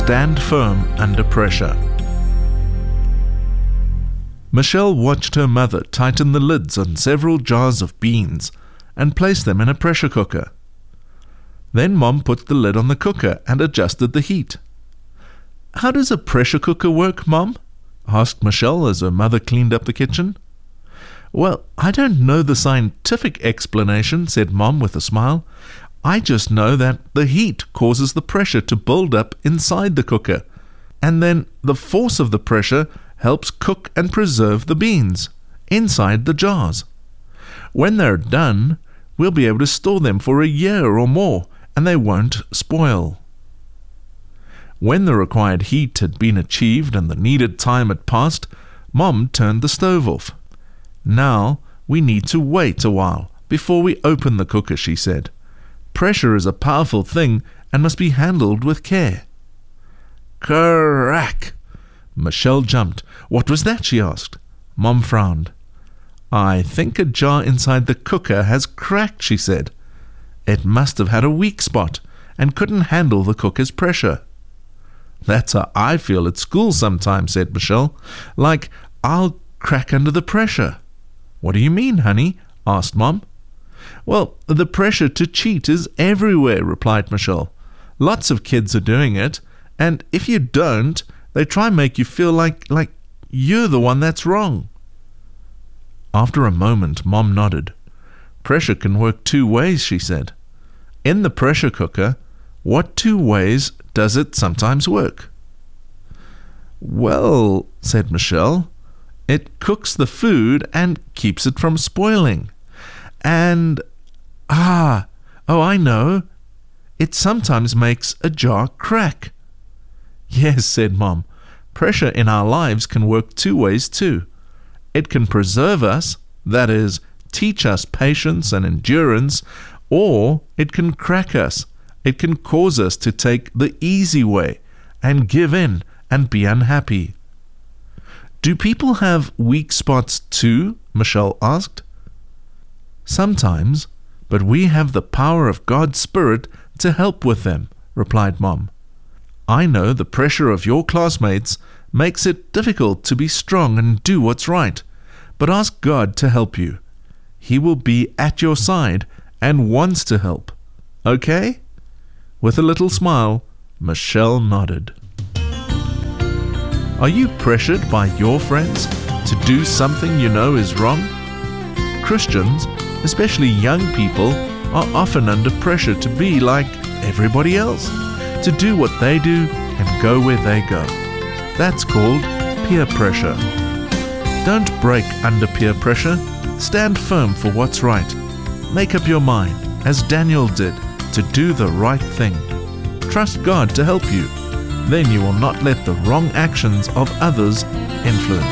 stand firm under pressure. Michelle watched her mother tighten the lids on several jars of beans and place them in a pressure cooker. Then Mom put the lid on the cooker and adjusted the heat. "How does a pressure cooker work, Mom?" asked Michelle as her mother cleaned up the kitchen. "Well, I don't know the scientific explanation," said Mom with a smile. "I just know that the heat causes the pressure to build up inside the cooker, and then the force of the pressure helps cook and preserve the beans inside the jars. When they're done, we'll be able to store them for a year or more, and they won't spoil." When the required heat had been achieved and the needed time had passed, Mom turned the stove off. "Now we need to wait a while before we open the cooker," she said. "Pressure is a powerful thing and must be handled with care." Crack! Michelle jumped. "What was that?" she asked. Mom frowned. "I think a jar inside the cooker has cracked," she said. "It must have had a weak spot and couldn't handle the cooker's pressure." "That's how I feel at school sometimes," said Michelle. "Like I'll crack under the pressure." "What do you mean, honey?" asked Mom. "Well, the pressure to cheat is everywhere," replied Michelle. "Lots of kids are doing it, and if you don't, they try and make you feel like you're the one that's wrong." After a moment, Mom nodded. "Pressure can work two ways," she said. "In the pressure cooker, what two ways does it sometimes work?" "Well," said Michelle, "it cooks the food and keeps it from spoiling. And, I know. It sometimes makes a jar crack." "Yes," said Mom, "pressure in our lives can work two ways too. It can preserve us, that is, teach us patience and endurance, or it can crack us. It can cause us to take the easy way and give in and be unhappy." "Do people have weak spots too?" Michelle asked. "Sometimes, but we have the power of God's Spirit to help with them," replied Mom. "I know the pressure of your classmates makes it difficult to be strong and do what's right, but ask God to help you. He will be at your side and wants to help. Okay?" With a little smile, Michelle nodded. Are you pressured by your friends to do something you know is wrong? Christians, especially young people, are often under pressure to be like everybody else, to do what they do and go where they go. That's called peer pressure. Don't break under peer pressure. Stand firm for what's right. Make up your mind, as Daniel did, to do the right thing. Trust God to help you. Then you will not let the wrong actions of others influence